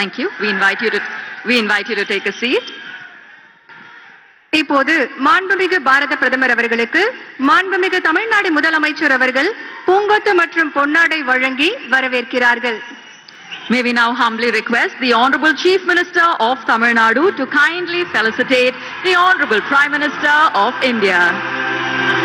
Thank you. We invite you to take a seat. இப்போது மாண்புமிகு பாரத பிரதமர் அவர்களுக்கு மாண்புமிகு தமிழ்நாடு முதலமைச்சர் அவர்கள் பூங்கொத்து மற்றும் பொன்னாடை வழங்கி வரவேற்கிறார்கள். May we now humbly request the Honorable Chief Minister of Tamil Nadu to kindly felicitate the Honorable Prime Minister of India.